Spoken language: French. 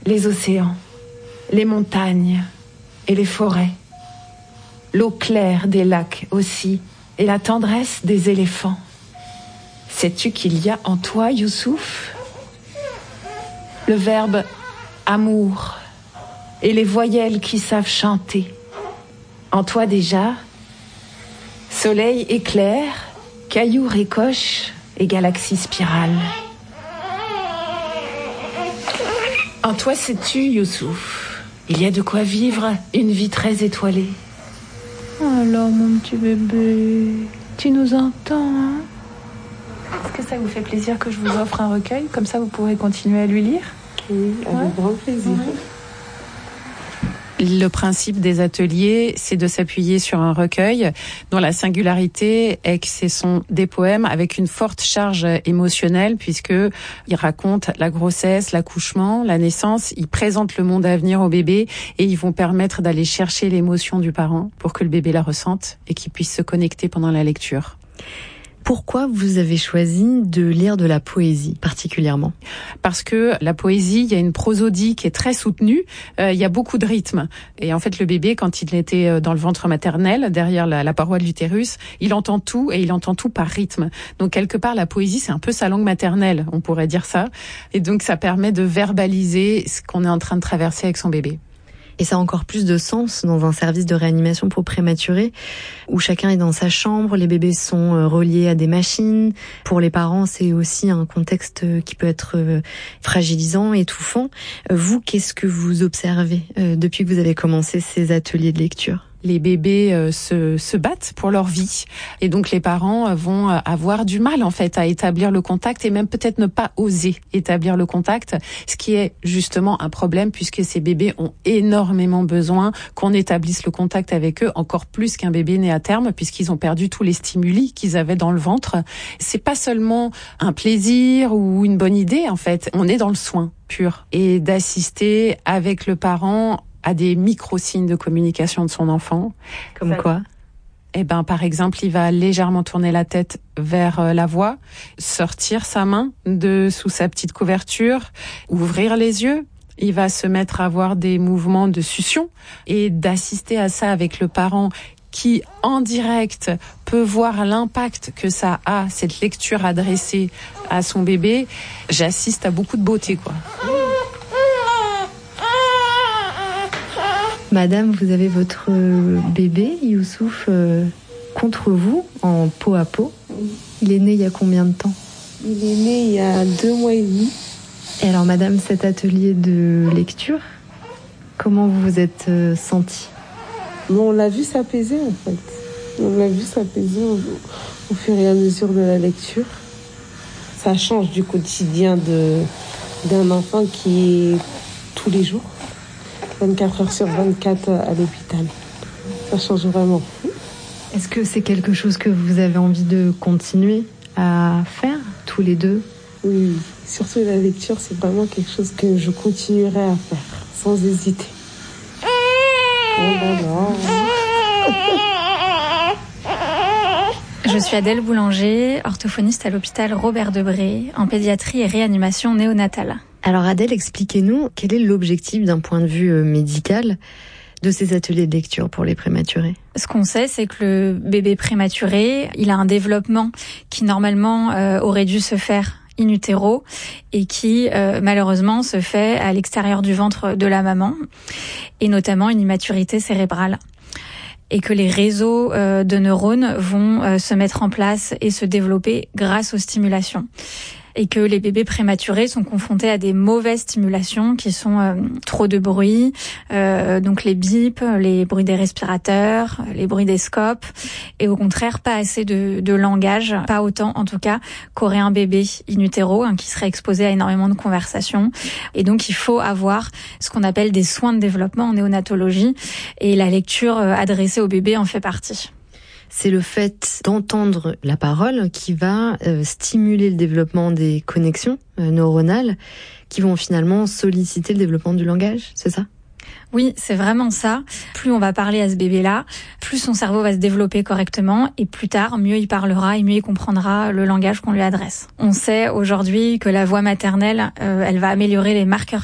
les océans, les montagnes et les forêts, l'eau claire des lacs aussi, et la tendresse des éléphants. Sais-tu qu'il y a en toi, Youssouf, le verbe amour et les voyelles qui savent chanter. En toi déjà, soleil éclair, caillou ricoche et galaxie spirale. En toi, sais-tu, Youssouf, il y a de quoi vivre une vie très étoilée. Alors, mon petit bébé, tu nous entends, hein? Est-ce que ça vous fait plaisir que je vous offre un recueil? Comme ça, vous pourrez continuer à lui lire? Oui, avec grand plaisir. Le principe des ateliers, c'est de s'appuyer sur un recueil dont la singularité est que ce sont des poèmes avec une forte charge émotionnelle puisque ils racontent la grossesse, l'accouchement, la naissance, ils présentent le monde à venir au bébé et ils vont permettre d'aller chercher l'émotion du parent pour que le bébé la ressente et qu'il puisse se connecter pendant la lecture. Pourquoi vous avez choisi de lire de la poésie particulièrement? Parce que la poésie, il y a une prosodie qui est très soutenue, il y a beaucoup de rythme. Et en fait, le bébé, quand il était dans le ventre maternel, derrière la paroi de l'utérus, il entend tout et il entend tout par rythme. Donc quelque part, la poésie, c'est un peu sa langue maternelle, on pourrait dire ça. Et donc ça permet de verbaliser ce qu'on est en train de traverser avec son bébé. Et ça a encore plus de sens dans un service de réanimation pour prématurés où chacun est dans sa chambre, les bébés sont reliés à des machines. Pour les parents, c'est aussi un contexte qui peut être fragilisant, étouffant. Vous, qu'est-ce que vous observez depuis que vous avez commencé ces ateliers de lecture ? Les bébés se battent pour leur vie et donc les parents vont avoir du mal en fait à établir le contact et même peut-être ne pas oser établir le contact, ce qui est justement un problème puisque ces bébés ont énormément besoin qu'on établisse le contact avec eux, encore plus qu'un bébé né à terme puisqu'ils ont perdu tous les stimuli qu'ils avaient dans le ventre. C'est pas seulement un plaisir ou une bonne idée en fait, on est dans le soin pur et d'assister avec le parent à des micro-signes de communication de son enfant. Comme quoi? Par exemple, il va légèrement tourner la tête vers la voix, sortir sa main de sous sa petite couverture, ouvrir les yeux. Il va se mettre à avoir des mouvements de succion et d'assister à ça avec le parent qui, en direct, peut voir l'impact que ça a, cette lecture adressée à son bébé. J'assiste à beaucoup de beauté, quoi. Madame, vous avez votre bébé, Youssouf, contre vous, en peau à peau. Il est né il y a combien de temps? Il est né il y a 2 mois et demi. Et alors, madame, cet atelier de lecture, comment vous vous êtes sentie? On l'a vu s'apaiser, en fait. On l'a vu s'apaiser au fur et à mesure de la lecture. Ça change du quotidien d'un enfant qui est tous les jours. 24 heures sur 24 à l'hôpital. Ça change vraiment. Est-ce que c'est quelque chose que vous avez envie de continuer à faire, tous les deux? Oui, surtout la lecture, c'est vraiment quelque chose que je continuerai à faire, sans hésiter. Je suis Adèle Boulanger, orthophoniste à l'hôpital Robert Debré, en pédiatrie et réanimation néonatale. Alors Adèle, expliquez-nous quel est l'objectif d'un point de vue médical de ces ateliers de lecture pour les prématurés. Ce qu'on sait, c'est que le bébé prématuré, il a un développement qui normalement aurait dû se faire in utero et qui malheureusement se fait à l'extérieur du ventre de la maman et notamment une immaturité cérébrale. Et que les réseaux de neurones vont se mettre en place et se développer grâce aux stimulations. Et que les bébés prématurés sont confrontés à des mauvaises stimulations qui sont trop de bruit, donc les bips, les bruits des respirateurs, les bruits des scopes, et au contraire pas assez de langage, pas autant en tout cas qu'aurait un bébé in utero qui serait exposé à énormément de conversations. Et donc il faut avoir ce qu'on appelle des soins de développement en néonatologie, et la lecture adressée au bébé en fait partie. C'est le fait d'entendre la parole qui va stimuler le développement des connexions neuronales qui vont finalement solliciter le développement du langage, c'est ça? Oui, c'est vraiment ça. Plus on va parler à ce bébé-là, plus son cerveau va se développer correctement et plus tard, mieux il parlera et mieux il comprendra le langage qu'on lui adresse. On sait aujourd'hui que la voix maternelle, elle va améliorer les marqueurs